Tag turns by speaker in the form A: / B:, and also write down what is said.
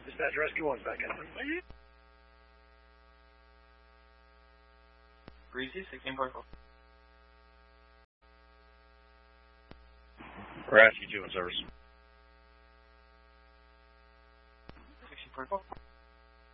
A: Dispatch Rescue 1's back in.
B: Breezy, 16.4.
A: Rescue 2 in service.
B: 16.4.